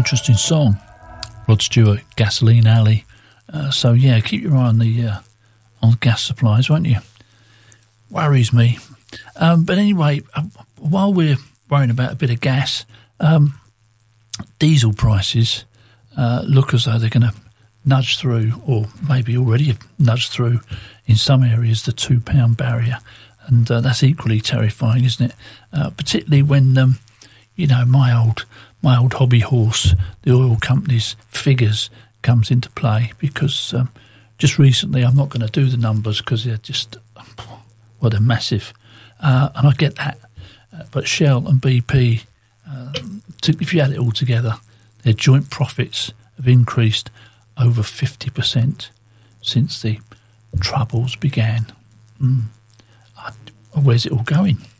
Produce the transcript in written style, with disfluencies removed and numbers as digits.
interesting song. Rod Stewart, Gasoline Alley. So yeah, keep your eye on gas supplies, won't you? Worries me. But anyway, while we're worrying about a bit of gas, diesel prices look as though they're going to nudge through, or maybe already have nudged through in some areas, the £2 barrier. And that's equally terrifying, isn't it? Particularly when, my old hobby horse, the oil company's figures, comes into play. Because just recently, I'm not going to do the numbers because they're just, they're massive. And I get that. But Shell and BP, if you add it all together, their joint profits have increased over 50% since the troubles began. Where's it all going?